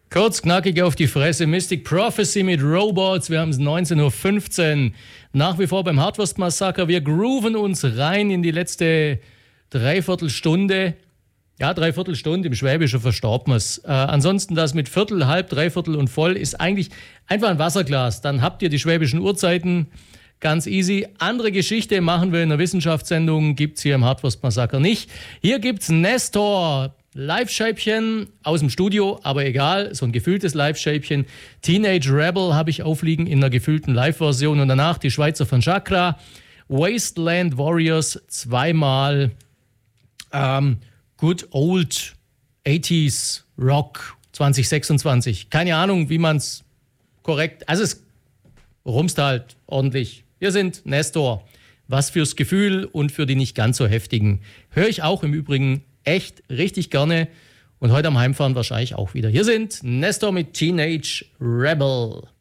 Kurz, knackig auf die Fresse. Mystic Prophecy mit Robots. Wir haben es 19.15 Uhr. Nach wie vor beim Hardwurst-Massaker. Wir grooven uns rein in die letzte Dreiviertelstunde. Ja, Dreiviertelstunde. Im Schwäbischen verstorben es. Ansonsten das mit Viertel, Halb, Dreiviertel und Voll ist eigentlich einfach ein Wasserglas. Dann habt ihr die schwäbischen Uhrzeiten. Ganz easy. Andere Geschichte machen wir in der Wissenschaftssendung. Gibt es hier im Hardwurst-Massaker nicht. Hier gibt es Nestor. Live-Scheibchen aus dem Studio, aber egal, so ein gefühltes Live-Scheibchen. Teenage Rebel habe ich aufliegen in einer gefühlten Live-Version und danach die Schweizer von Chakra. Wasteland Warriors zweimal. Good Old 80s Rock 2026. Keine Ahnung, wie man es korrekt... Also es rumst halt ordentlich. Wir sind Nestor. Was fürs Gefühl und für die nicht ganz so heftigen. Höre ich auch im Übrigen echt richtig gerne und heute am Heimfahren wahrscheinlich auch wieder. Hier sind Nestor mit Teenage Rebel.